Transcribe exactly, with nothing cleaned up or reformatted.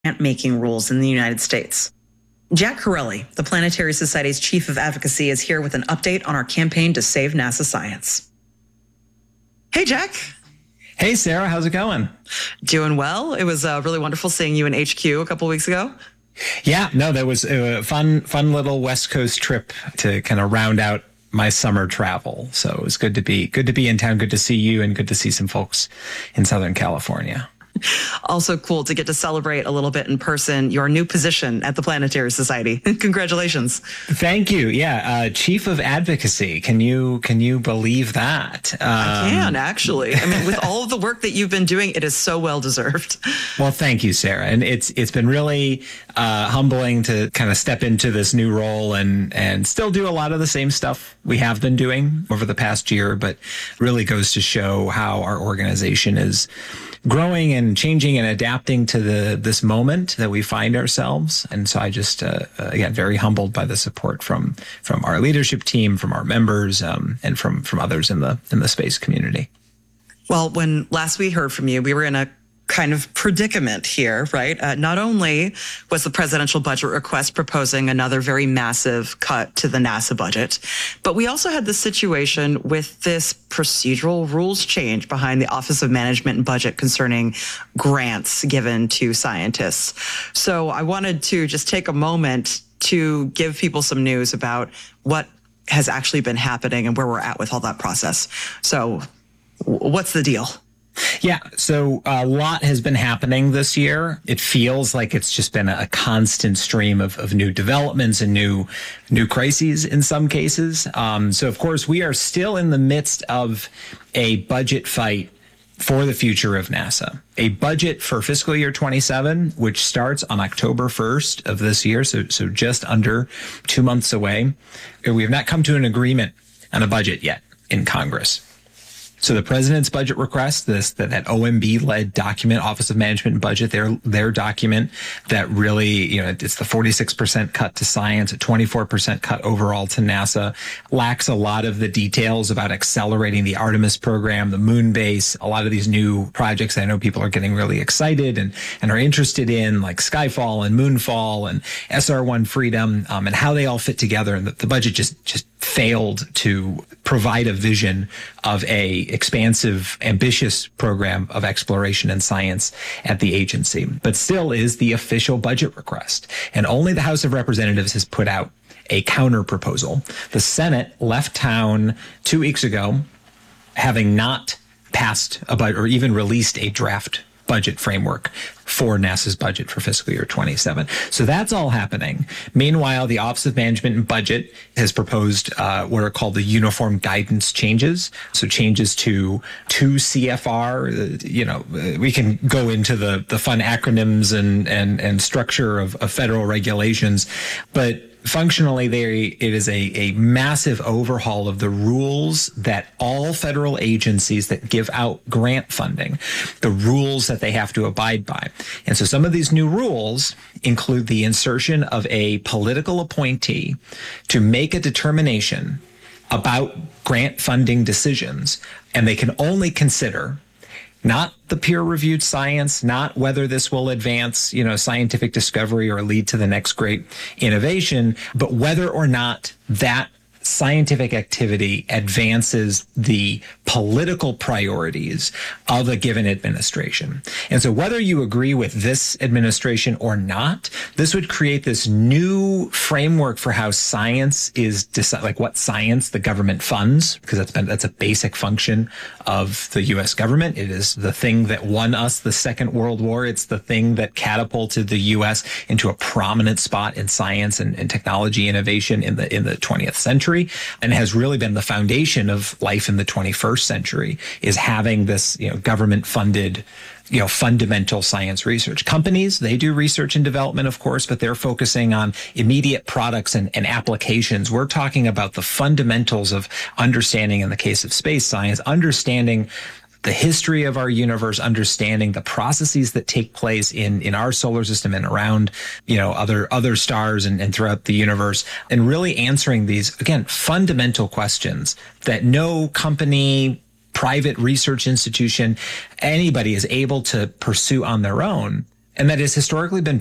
grant-making rules in the United States. Jack Corelli, the Planetary Society's Chief of Advocacy, is here with an update on our campaign to save NASA science. Hey, Jack. Hey, Sarah, how's it going? Doing well. It was uh, really wonderful seeing you in H Q a couple weeks ago. Yeah, no, that was a fun, fun little West Coast trip to kind of round out my summer travel. So it was good to be good to be in town. Good to see you, and good to see some folks in Southern California. Also cool to get to celebrate a little bit in person your new position at the Planetary Society. Congratulations. Thank you. Yeah, uh, Chief of Advocacy. Can you can you believe that? Um, I can, actually. I mean, with all of the work that you've been doing, it is so well deserved. Well, thank you, Sarah. And it's it's been really uh, humbling to kind of step into this new role and and still do a lot of the same stuff we have been doing over the past year, but really goes to show how our organization is growing and changing and adapting to the this moment that we find ourselves. And so I just, uh, again, very humbled by the support from from our leadership team, from our members, um, and from from others in the in the space community. Well, when last we heard from you, we were in a kind of predicament here, right? Uh, not only was the presidential budget request proposing another very massive cut to the NASA budget, but we also had the situation with this procedural rules change behind the Office of Management and Budget concerning grants given to scientists. So I wanted to just take a moment to give people some news about what has actually been happening and where we're at with all that process. So what's the deal? Yeah, so a lot has been happening this year. It feels like it's just been a constant stream of, of new developments and new new crises in some cases. Um, so, of course, we are still in the midst of a budget fight for the future of NASA. A budget for fiscal year twenty-seven, which starts on October first of this year, so so just under two months away. We have not come to an agreement on a budget yet in Congress. So the president's budget request, this that, that O M B-led document, Office of Management and Budget, their their document that really, you know, it's the forty-six percent cut to science, a twenty-four percent cut overall to NASA, lacks a lot of the details about accelerating the Artemis program, the moon base, a lot of these new projects that I know people are getting really excited and, and are interested in, like Skyfall and Moonfall and S R one Freedom, um, and how they all fit together. And the, the budget just just failed to provide a vision of a expansive, ambitious program of exploration and science at the agency, but still is the official budget request. And only the House of Representatives has put out a counter proposal. The Senate left town two weeks ago, having not passed a budget or even released a draft budget framework for NASA's budget for fiscal year twenty-seven. So that's all happening. Meanwhile, the Office of Management and Budget has proposed uh, what are called the uniform guidance changes. So changes to two C F R. Uh, you know, uh, we can go into the the fun acronyms and and and structure of, of federal regulations, but functionally, there it is a, a massive overhaul of the rules that all federal agencies that give out grant funding, the rules that they have to abide by. And so some of these new rules include the insertion of a political appointee to make a determination about grant funding decisions, and they can only consider not the peer-reviewed science, not whether this will advance, you know, scientific discovery or lead to the next great innovation, but whether or not that scientific activity advances the political priorities of a given administration. And so whether you agree with this administration or not, this would create this new framework for how science is decided, like what science the government funds, because that's been, that's a basic function of the U S government. It is the thing that won us the Second World War. It's the thing that catapulted the U S into a prominent spot in science and, and technology innovation in the in the twentieth century. And has really been the foundation of life in the twenty-first century, is having this, you know, government funded, you know, fundamental science research. Companies, they do research and development, of course, but they're focusing on immediate products and, and applications. We're talking about the fundamentals of understanding, in the case of space science, understanding the history of our universe, understanding the processes that take place in, in our solar system and around, you know, other, other stars and, and throughout the universe, and really answering these, again, fundamental questions that no company, private research institution, anybody is able to pursue on their own, and that has historically been